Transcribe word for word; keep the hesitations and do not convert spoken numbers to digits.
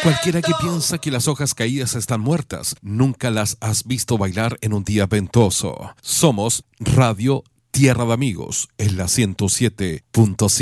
Cualquiera que piensa que las hojas caídas están muertas, nunca las has visto bailar en un día ventoso. Somos Radio Tierra de Amigos en la ciento siete punto siete.